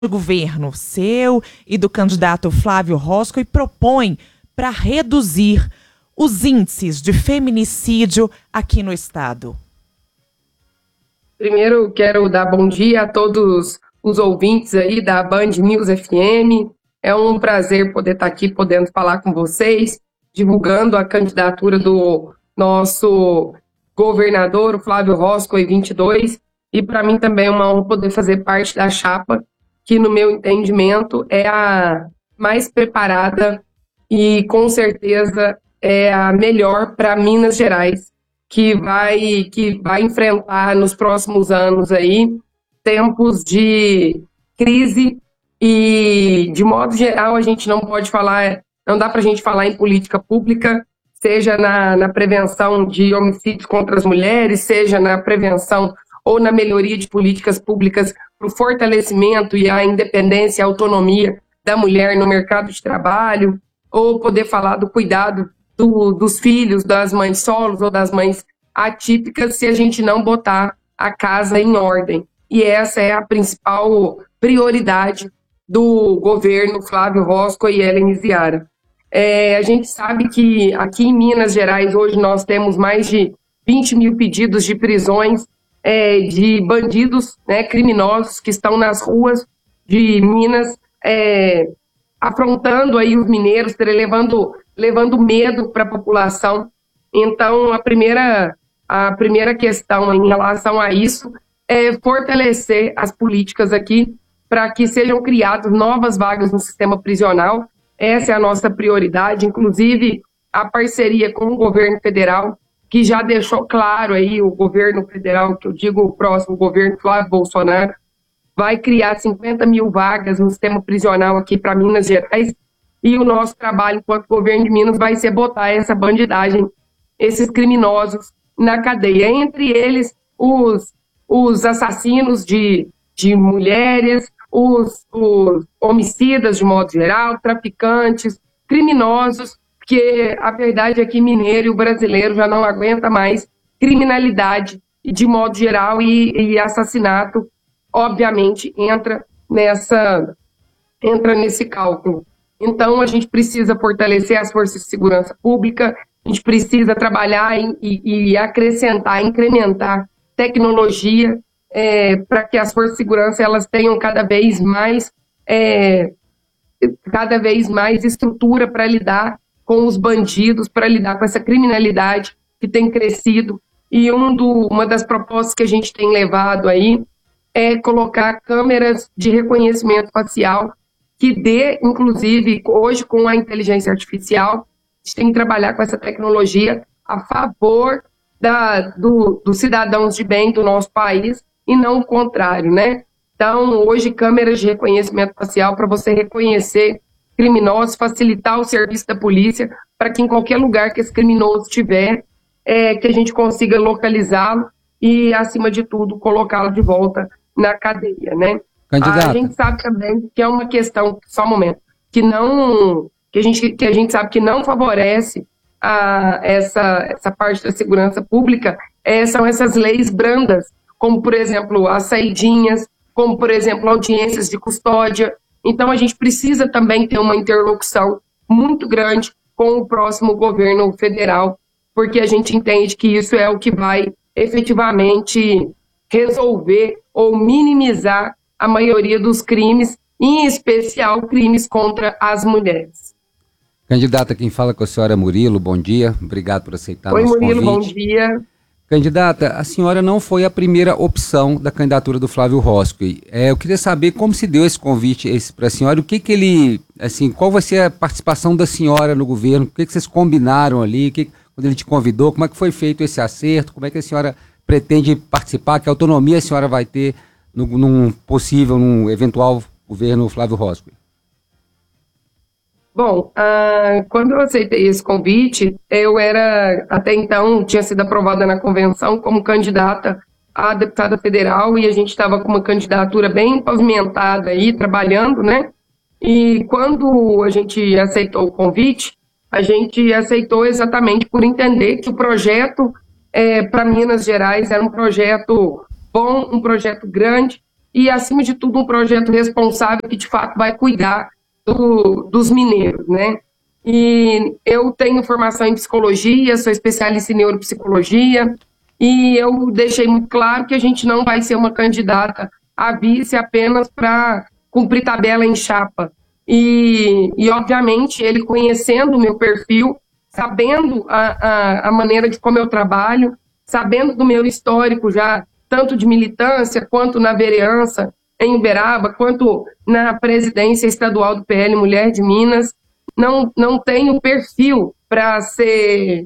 do governo seu e do candidato Flávio Rosco e propõe para reduzir os índices de feminicídio aqui no estado? Primeiro, quero dar bom dia a todos os ouvintes aí da Band News FM. É um prazer poder estar aqui, podendo falar com vocês, divulgando a candidatura do nosso governador, o Flávio Rosco, em 22. E para mim também é uma honra poder fazer parte da chapa, que no meu entendimento é a mais preparada e com certeza é a melhor para Minas Gerais, que vai enfrentar nos próximos anos aí tempos de crise e, de modo geral, a gente não pode falar, não dá para a gente falar em política pública, seja na prevenção de homicídios contra as mulheres, seja na prevenção ou na melhoria de políticas públicas para o fortalecimento e a independência e a autonomia da mulher no mercado de trabalho, ou poder falar do cuidado dos filhos, das mães solos ou das mães atípicas, se a gente não botar a casa em ordem. E essa é a principal prioridade do governo Flávio Rosco e Helen Ziara. A gente sabe que aqui em Minas Gerais hoje nós temos mais de 20 mil pedidos de prisões de bandidos, né, criminosos que estão nas ruas de Minas, afrontando aí os mineiros, levando medo para a população. Então, a primeira questão em relação a isso é fortalecer as políticas aqui para que sejam criadas novas vagas no sistema prisional. Essa é a nossa prioridade, inclusive a parceria com o governo federal, que já deixou claro aí, o governo federal, que eu digo o próximo governo, Flávio Bolsonaro, vai criar 50 mil vagas no sistema prisional aqui para Minas Gerais, e o nosso trabalho enquanto governo de Minas vai ser botar essa bandidagem, esses criminosos na cadeia, entre eles os assassinos de mulheres, os homicidas de modo geral, traficantes, criminosos, porque a verdade é que mineiro e o brasileiro já não aguenta mais criminalidade de modo geral e assassinato, obviamente, entra nesse cálculo. Então, a gente precisa fortalecer as forças de segurança pública, a gente precisa trabalhar e acrescentar, incrementar tecnologia para que as forças de segurança elas tenham cada vez mais estrutura para lidar com os bandidos, para lidar com essa criminalidade que tem crescido. E uma das propostas que a gente tem levado aí é colocar câmeras de reconhecimento facial que dê, inclusive, hoje com a inteligência artificial, a gente tem que trabalhar com essa tecnologia a favor dos cidadãos de bem do nosso país e não o contrário, né? Então, hoje, câmeras de reconhecimento facial para você reconhecer criminosos, facilitar o serviço da polícia para que em qualquer lugar que esse criminoso estiver, que a gente consiga localizá-lo e, acima de tudo, colocá-lo de volta na cadeia, né? Candidata. A gente sabe também que é uma questão, só um momento, que a gente sabe que não favorece essa parte da segurança pública, são essas leis brandas, como, por exemplo, as saidinhas, como, por exemplo, audiências de custódia. Então, a gente precisa também ter uma interlocução muito grande com o próximo governo federal, porque a gente entende que isso é o que vai efetivamente resolver ou minimizar a maioria dos crimes, em especial crimes contra as mulheres. Candidata, quem fala com a senhora é Murilo, bom dia, obrigado por aceitar Oi, nosso Murilo, convite. bom dia. Candidata, a senhora não foi a primeira opção da candidatura do Flávio Rosco. Eu queria saber como se deu esse convite para a senhora, o que ele, assim, qual vai ser a participação da senhora no governo, o que vocês combinaram ali, quando ele te convidou, como é que foi feito esse acerto, como é que a senhora pretende participar, que autonomia a senhora vai ter num eventual governo Flávio Rosco? Bom, quando eu aceitei esse convite, eu até então, tinha sido aprovada na convenção como candidata a deputada federal e a gente estava com uma candidatura bem pavimentada aí, trabalhando, né? E quando a gente aceitou o convite, a gente aceitou exatamente por entender que o projeto para Minas Gerais era um projeto bom, um projeto grande, e, acima de tudo, um projeto responsável que, de fato, vai cuidar dos mineiros, né? E eu tenho formação em psicologia, sou especialista em neuropsicologia, e eu deixei muito claro que a gente não vai ser uma candidata a vice apenas para cumprir tabela em chapa. E, obviamente, ele conhecendo o meu perfil, sabendo a maneira de como eu trabalho, sabendo do meu histórico já, tanto de militância, quanto na vereança em Uberaba, quanto na presidência estadual do PL Mulher de Minas, não tenho perfil para ser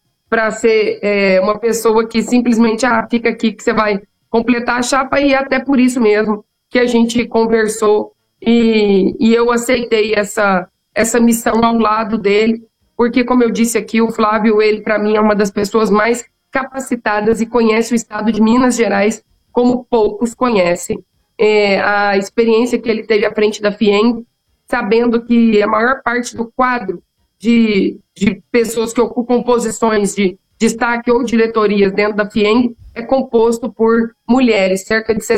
uma pessoa que simplesmente fica aqui que você vai completar a chapa, e até por isso mesmo que a gente conversou e eu aceitei essa missão ao lado dele, porque, como eu disse aqui, o Flávio, ele para mim é uma das pessoas mais capacitadas e conhece o estado de Minas Gerais como poucos conhecem. A experiência que ele teve à frente da FIENG, sabendo que a maior parte do quadro de pessoas que ocupam posições de destaque ou diretorias dentro da FIENG é composto por mulheres. Cerca de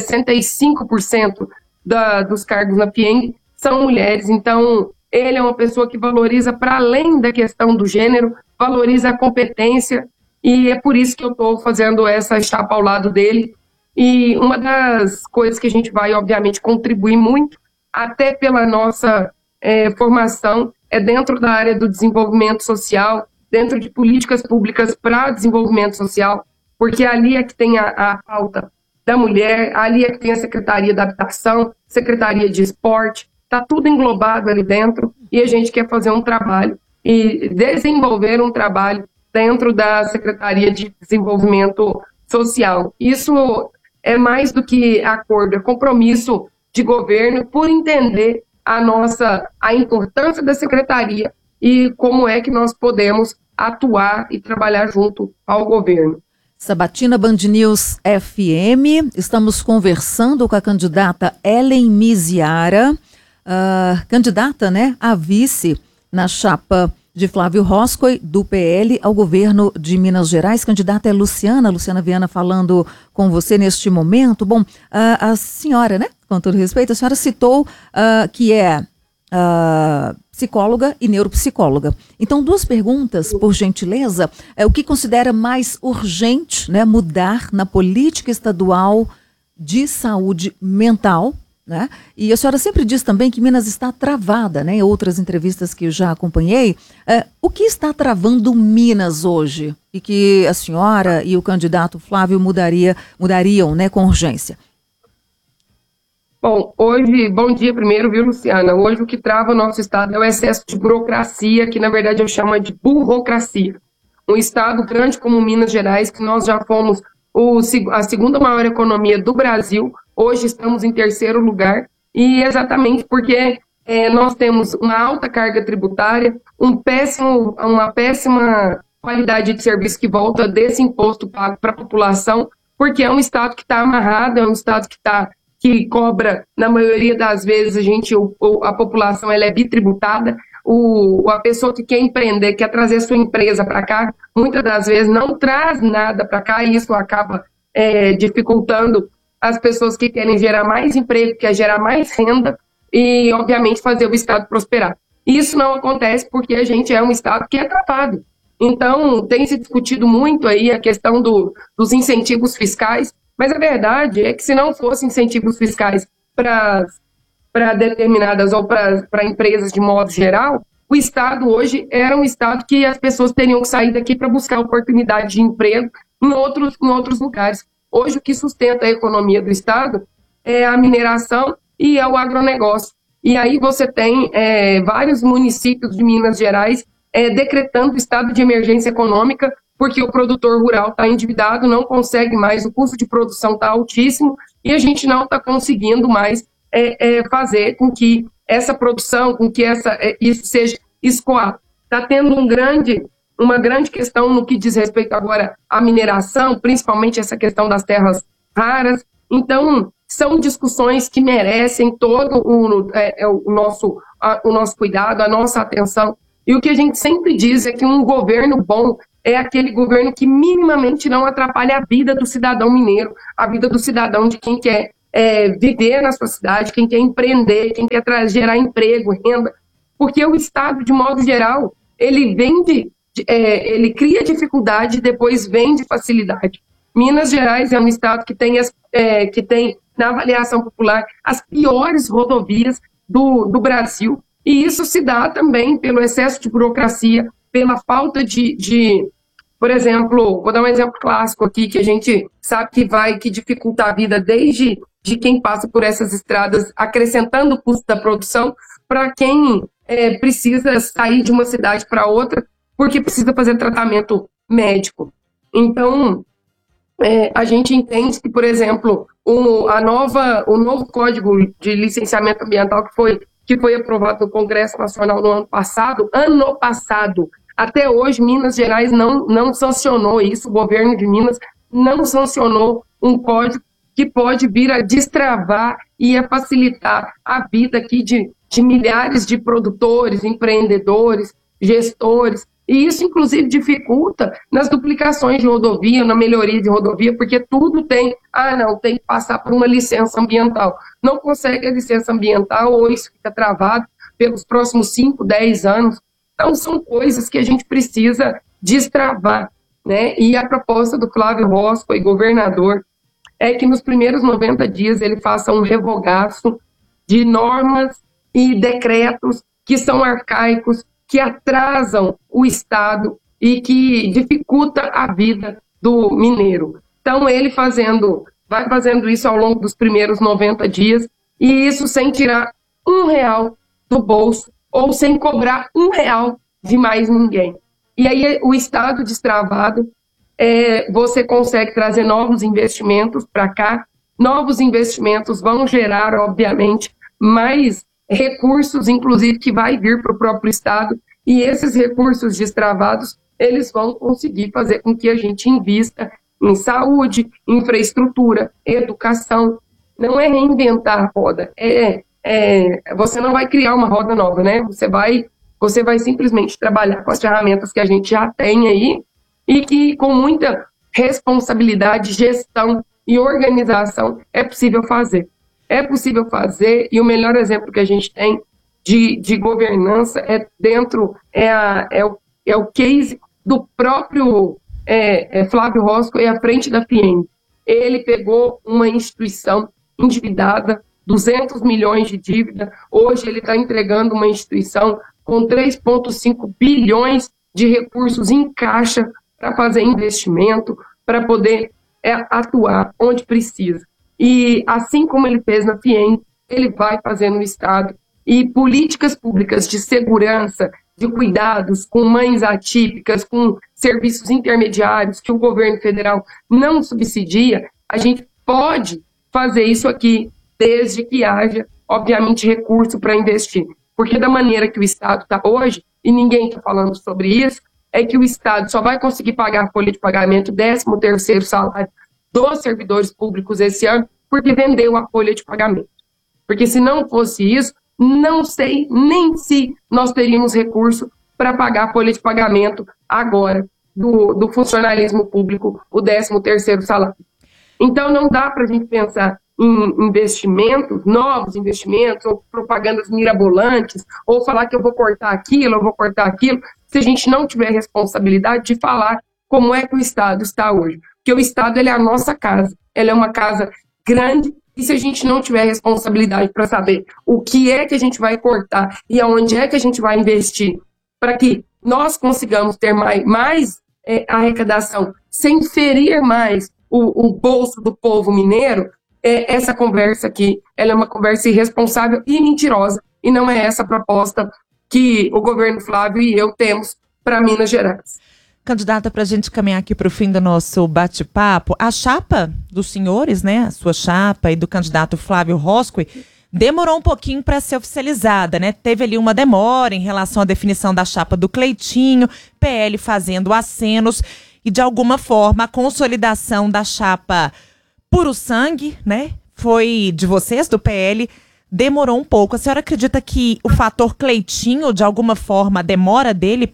65% dos cargos na FIENG são mulheres. Então, ele é uma pessoa que valoriza, para além da questão do gênero, valoriza a competência, e é por isso que eu estou fazendo essa chapa ao lado dele. E uma das coisas que a gente vai, obviamente, contribuir muito, até pela nossa formação, é dentro da área do desenvolvimento social, dentro de políticas públicas para desenvolvimento social, porque ali é que tem a pauta da mulher, ali é que tem a Secretaria da Habitação, Secretaria de Esporte, está tudo englobado ali dentro, e a gente quer fazer um trabalho e desenvolver um trabalho dentro da Secretaria de Desenvolvimento Social. Isso é mais do que acordo, é compromisso de governo por entender a importância da secretaria e como é que nós podemos atuar e trabalhar junto ao governo. Sabatina Band News FM, estamos conversando com a candidata Ellen Miziara, candidata, né, a vice na chapa de Flávio Roscoe, do PL, ao governo de Minas Gerais. Candidata é Luciana Viana falando com você neste momento. Bom, a senhora, né, com todo respeito, a senhora citou que é psicóloga e neuropsicóloga. Então, duas perguntas, por gentileza. O que considera mais urgente, né, mudar na política estadual de saúde mental, né? E a senhora sempre diz também que Minas está travada, né? Em outras entrevistas que eu já acompanhei. O que está travando Minas hoje e que a senhora e o candidato Flávio mudariam, né, com urgência? Bom, hoje, bom dia primeiro, viu, Luciana? Hoje o que trava o nosso estado é o excesso de burocracia, que na verdade eu chamo de burocracia. Um estado grande como Minas Gerais, que nós já fomos a segunda maior economia do Brasil, hoje estamos em terceiro lugar, e exatamente porque nós temos uma alta carga tributária, uma péssima qualidade de serviço que volta desse imposto pago para a população, porque é um estado que está amarrado, é um estado que cobra, na maioria das vezes, a população ela é bitributada. A pessoa que quer empreender, quer trazer sua empresa para cá, muitas das vezes não traz nada para cá, e isso acaba dificultando as pessoas que querem gerar mais emprego, querem gerar mais renda e, obviamente, fazer o estado prosperar. Isso não acontece porque a gente é um estado que é travado. Então, tem se discutido muito aí a questão dos incentivos fiscais, mas a verdade é que se não fossem incentivos fiscais para determinadas ou para empresas de modo geral, o estado hoje era um estado que as pessoas teriam que sair daqui para buscar oportunidade de emprego em outros lugares. Hoje o que sustenta a economia do estado é a mineração e é o agronegócio. E aí você tem vários municípios de Minas Gerais decretando estado de emergência econômica, porque o produtor rural está endividado, não consegue mais, o custo de produção está altíssimo e a gente não está conseguindo mais fazer com que essa produção, com que isso seja escoado. Está tendo uma grande questão no que diz respeito agora à mineração, principalmente essa questão das terras raras. Então, são discussões que merecem todo o nosso cuidado, a nossa atenção. E o que a gente sempre diz é que um governo bom é aquele governo que minimamente não atrapalha a vida do cidadão mineiro, a vida do cidadão de quem quer viver na sua cidade, quem quer empreender, quem quer gerar emprego, renda, porque o Estado, de modo geral, ele ele cria dificuldade e depois vende facilidade. Minas Gerais é um estado que tem, na avaliação popular, as piores rodovias do Brasil, e isso se dá também pelo excesso de burocracia, pela falta por exemplo, vou dar um exemplo clássico aqui, que a gente sabe que dificulta a vida desde de quem passa por essas estradas, acrescentando o custo da produção, para quem precisa sair de uma cidade para outra, porque precisa fazer tratamento médico. Então, a gente entende que, por exemplo, o novo Código de Licenciamento Ambiental que foi aprovado no Congresso Nacional no ano passado, até hoje, Minas Gerais não sancionou isso, o governo de Minas não sancionou um código que pode vir a destravar e a facilitar a vida aqui de milhares de produtores, empreendedores, gestores, e isso, inclusive, dificulta nas duplicações de rodovia, na melhoria de rodovia, porque tudo tem que passar por uma licença ambiental. Não consegue a licença ambiental, ou isso fica travado pelos próximos 5, 10 anos. Então, são coisas que a gente precisa destravar, né? E a proposta do Flávio Roscoe, governador, é que nos primeiros 90 dias ele faça um revogaço de normas e decretos que são arcaicos, que atrasam o Estado e que dificulta a vida do mineiro. Então, ele vai fazendo isso ao longo dos primeiros 90 dias, e isso sem tirar R$1 do bolso, ou sem cobrar R$1 de mais ninguém. E aí, o Estado destravado, você consegue trazer novos investimentos para cá. Novos investimentos vão gerar, obviamente, mais recursos, inclusive, que vai vir para o próprio Estado, e esses recursos destravados, eles vão conseguir fazer com que a gente invista em saúde, infraestrutura, educação. Não é reinventar a roda, você não vai criar uma roda nova, né? Você vai simplesmente trabalhar com as ferramentas que a gente já tem aí, e que com muita responsabilidade, gestão e organização é possível fazer. É possível fazer, e o melhor exemplo que a gente tem de governança é o case do próprio Flávio Roscoe à frente da FIEM. Ele pegou uma instituição endividada, 200 milhões de dívida, hoje ele está entregando uma instituição com 3,5 bilhões de recursos em caixa para fazer investimento, para poder atuar onde precisa. E assim como ele fez na FIEM, ele vai fazer no Estado. E políticas públicas de segurança, de cuidados com mães atípicas, com serviços intermediários que o governo federal não subsidia, a gente pode fazer isso aqui, desde que haja, obviamente, recurso para investir. Porque da maneira que o Estado está hoje, e ninguém está falando sobre isso, é que o Estado só vai conseguir pagar a folha de pagamento, 13º salário dos servidores públicos esse ano, porque vendeu a folha de pagamento. Porque se não fosse isso, não sei nem se nós teríamos recurso para pagar a folha de pagamento agora do funcionalismo público, o 13º salário. Então não dá para a gente pensar em investimentos, novos investimentos, ou propagandas mirabolantes, ou falar que eu vou cortar aquilo, se a gente não tiver responsabilidade de falar como é que o Estado está hoje. Porque o Estado, ele é a nossa casa, ela é uma casa grande, e se a gente não tiver responsabilidade para saber o que é que a gente vai cortar e aonde é que a gente vai investir para que nós consigamos ter mais arrecadação, sem ferir mais o bolso do povo mineiro, essa conversa aqui, ela é uma conversa irresponsável e mentirosa, e não é essa a proposta que o governo Flávio e eu temos para Minas Gerais. Candidata, para a gente caminhar aqui para o fim do nosso bate-papo, a chapa dos senhores, né, a sua chapa e do candidato Flávio Roscoe, demorou um pouquinho para ser oficializada, né? Teve ali uma demora em relação à definição da chapa do Cleitinho, PL fazendo acenos, e de alguma forma a consolidação da chapa Puro Sangue, né, foi de vocês, do PL, demorou um pouco. A senhora acredita que o fator Cleitinho, de alguma forma, a demora dele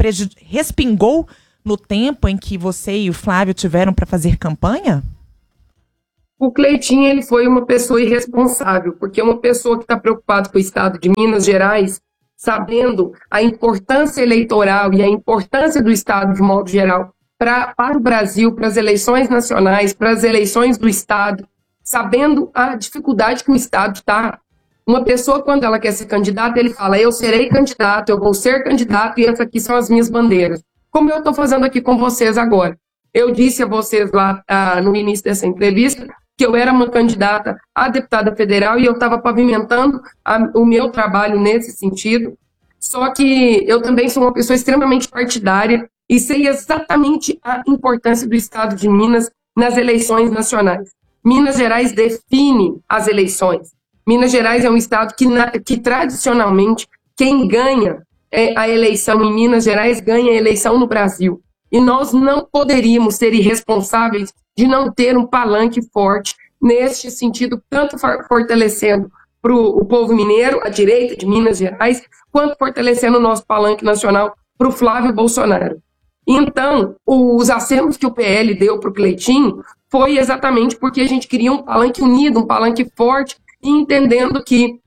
respingou no tempo em que você e o Flávio tiveram para fazer campanha? O Cleitinho, ele foi uma pessoa irresponsável, porque uma pessoa que está preocupada com o estado de Minas Gerais, sabendo a importância eleitoral e a importância do estado de modo geral para o Brasil, para as eleições nacionais, para as eleições do estado, sabendo a dificuldade que o estado está. Uma pessoa, quando ela quer ser candidata, ele fala, eu serei candidato, eu vou ser candidato e essas aqui são as minhas bandeiras. Como eu estou fazendo aqui com vocês agora. Eu disse a vocês lá no início dessa entrevista que eu era uma candidata a deputada federal e eu estava pavimentando o meu trabalho nesse sentido. Só que eu também sou uma pessoa extremamente partidária e sei exatamente a importância do estado de Minas nas eleições nacionais. Minas Gerais define as eleições. Minas Gerais é um estado que tradicionalmente, quem ganha a eleição em Minas Gerais ganha a eleição no Brasil. E nós não poderíamos ser irresponsáveis de não ter um palanque forte neste sentido, tanto fortalecendo para o povo mineiro, a direita de Minas Gerais, quanto fortalecendo o nosso palanque nacional para o Flávio Bolsonaro. Então, os acenos que o PL deu para o Cleitinho foi exatamente porque a gente queria um palanque unido, um palanque forte, e entendendo que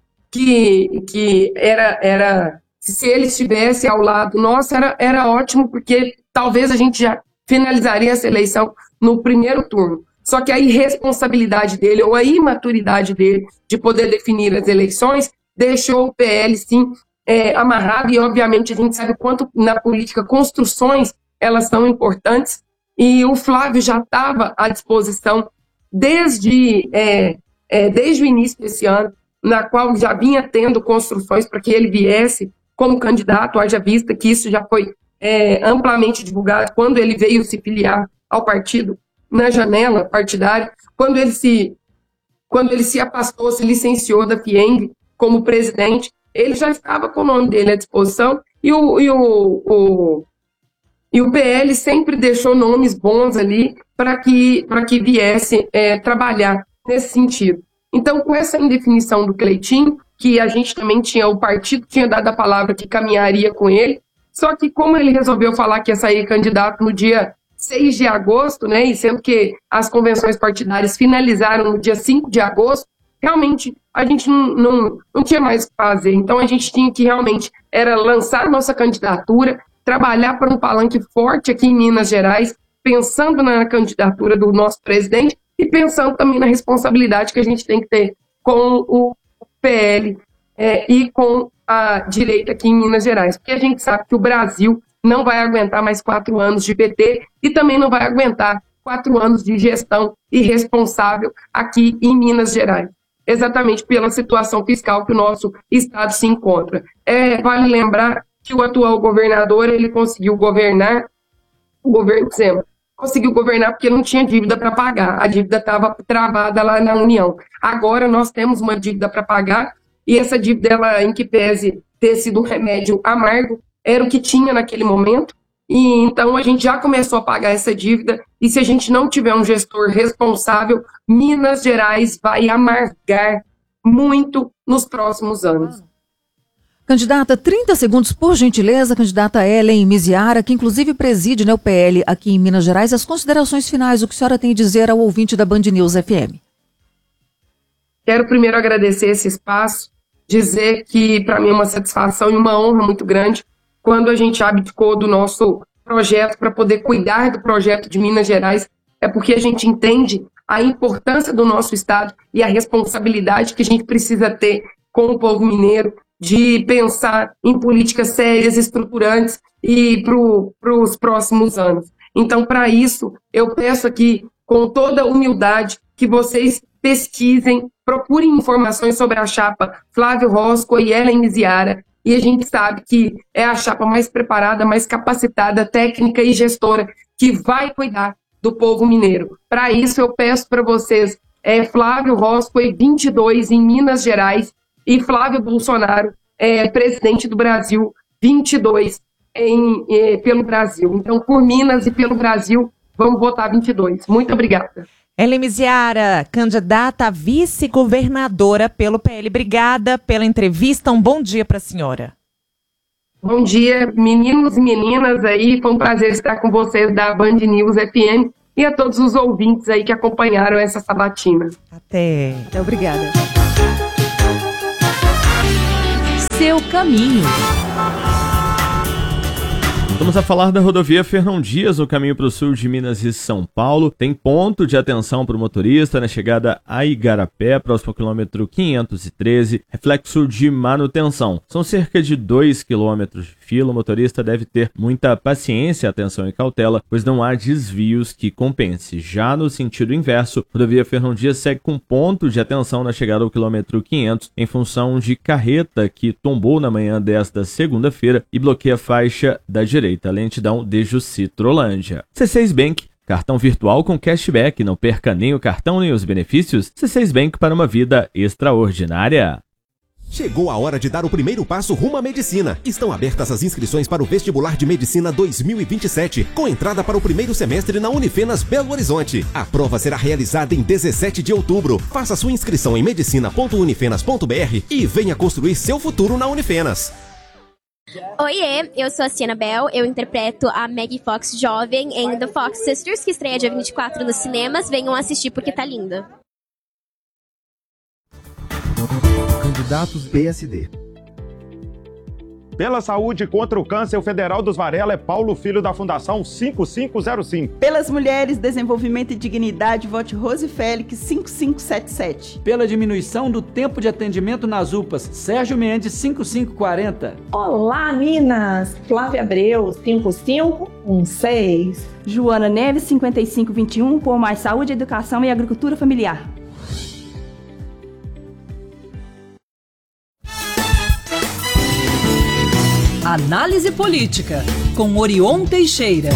era se ele estivesse ao lado nosso, era ótimo, porque talvez a gente já finalizaria essa eleição no primeiro turno. Só que a irresponsabilidade dele, ou a imaturidade dele, de poder definir as eleições, deixou o PL, sim, amarrado, e obviamente a gente sabe o quanto na política construções elas são importantes, e o Flávio já estava à disposição desde o início desse ano, na qual já vinha tendo construções para que ele viesse como candidato, haja vista que isso já foi amplamente divulgado quando ele veio se filiar ao partido na janela partidária, quando ele se afastou, se licenciou da FIENG como presidente, ele já estava com o nome dele à disposição, e o PL sempre deixou nomes bons ali para que viesse trabalhar nesse sentido. Então, com essa indefinição do Cleitinho, que a gente também o partido tinha dado a palavra que caminharia com ele, só que como ele resolveu falar que ia sair candidato no dia 6 de agosto, né, e sendo que as convenções partidárias finalizaram no dia 5 de agosto, realmente a gente não tinha mais o que fazer. Então a gente tinha que realmente lançar nossa candidatura, trabalhar para um palanque forte aqui em Minas Gerais, pensando na candidatura do nosso presidente e pensando também na responsabilidade que a gente tem que ter com o PL e com a direita aqui em Minas Gerais, porque a gente sabe que o Brasil não vai aguentar mais 4 anos de PT e também não vai aguentar 4 anos de gestão irresponsável aqui em Minas Gerais, exatamente pela situação fiscal que o nosso estado se encontra. Vale lembrar que o atual governador, ele conseguiu governar, o governo Zema, conseguiu governar porque não tinha dívida para pagar, a dívida estava travada lá na União. Agora nós temos uma dívida para pagar, e essa dívida, ela, em que pese ter sido um remédio amargo, era o que tinha naquele momento, e então a gente já começou a pagar essa dívida, e se a gente não tiver um gestor responsável, Minas Gerais vai amargar muito nos próximos anos. Candidata, 30 segundos, por gentileza, candidata Ellen Miziara, que inclusive preside, né, o PL aqui em Minas Gerais, as considerações finais, o que a senhora tem a dizer ao ouvinte da Band News FM? Quero primeiro agradecer esse espaço, dizer que para mim é uma satisfação e uma honra muito grande quando a gente abdicou do nosso projeto para poder cuidar do projeto de Minas Gerais, é porque a gente entende a importância do nosso estado e a responsabilidade que a gente precisa ter com o povo mineiro, de pensar em políticas sérias, estruturantes e para os próximos anos. Então, para isso, eu peço aqui, com toda humildade, que vocês pesquisem, procurem informações sobre a chapa Flávio Roscoe e Ellen Miziara, e a gente sabe que é a chapa mais preparada, mais capacitada, técnica e gestora, que vai cuidar do povo mineiro. Para isso, eu peço para vocês, Flávio Roscoe, 22, em Minas Gerais, e Flávio Bolsonaro, presidente do Brasil, 22, pelo Brasil. Então, por Minas e pelo Brasil, vamos votar 22. Muito obrigada. Ellen Miziara, candidata a vice-governadora pelo PL. Obrigada pela entrevista. Um bom dia para a senhora. Bom dia, meninos e meninas aí. Foi um prazer estar com vocês da Band News FM. e a todos os ouvintes aí que acompanharam essa sabatina. Até. Obrigada. Seu caminho. Vamos a falar da rodovia Fernão Dias, no caminho para o sul de Minas e São Paulo. Tem ponto de atenção para o motorista na chegada a Igarapé, próximo ao quilômetro 513, reflexo de manutenção. São cerca de 2 quilômetros de fila. O motorista deve ter muita paciência, atenção e cautela, pois não há desvios que compense. Já no sentido inverso, a rodovia Fernão Dias segue com ponto de atenção na chegada ao quilômetro 500, em função de carreta que tombou na manhã desta segunda-feira e bloqueia a faixa da direita. Lentidão de Jucitrolândia. C6 Bank, cartão virtual com cashback. Não perca nem o cartão nem os benefícios. C6 Bank para uma vida extraordinária. Chegou a hora de dar o primeiro passo rumo à medicina. Estão abertas as inscrições para o Vestibular de Medicina 2027, com entrada para o primeiro semestre na Unifenas Belo Horizonte. A prova será realizada em 17 de outubro. Faça sua inscrição em medicina.unifenas.br e venha construir seu futuro na Unifenas. Oiê, eu sou a Sienna Bell, eu interpreto a Maggie Fox jovem em The Fox Sisters, que estreia dia 24 nos cinemas. Venham assistir porque tá linda. Candidatos PSD. Pela saúde contra o câncer, o Federal dos Varela é Paulo Filho da Fundação 5505. Pelas mulheres, desenvolvimento e dignidade, vote Rose Félix 5577. Pela diminuição do tempo de atendimento nas UPAs, Sérgio Mendes 5540. Olá, Minas! Flávia Abreu 5516. Joana Neves 5521, por mais saúde, educação e agricultura familiar. Análise política, com Orion Teixeira.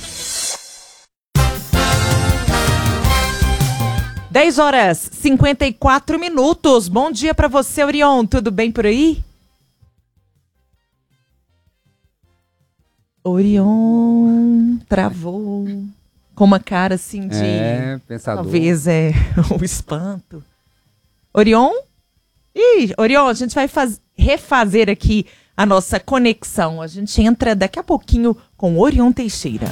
10h54. Bom dia para você, Orion. Tudo bem por aí? Orion travou. Com uma cara assim de... pensador. Talvez o espanto. Orion? Orion, a gente vai refazer aqui a nossa conexão. A gente entra daqui a pouquinho com Orion Teixeira.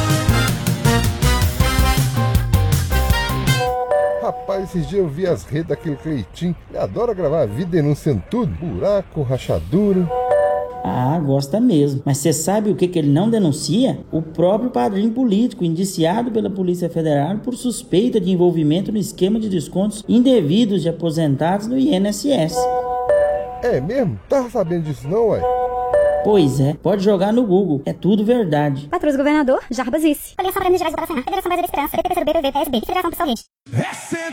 Rapaz, esses dias eu vi as redes daquele Cleitinho. Ele adora gravar a vida denunciando tudo. Buraco, rachadura. Ah, gosta mesmo. Mas você sabe o que ele não denuncia? O próprio padrinho político, indiciado pela Polícia Federal por suspeita de envolvimento no esquema de descontos indevidos de aposentados no INSS. É mesmo? Tava sabendo disso não, ué? Pois é, pode jogar no Google, é tudo verdade. Patrulha do governador, Jarbas Vice. Federação Brasileira de Operação, Federação Brasileira de Esperança, PTPCB, PSB, Federação Pessoal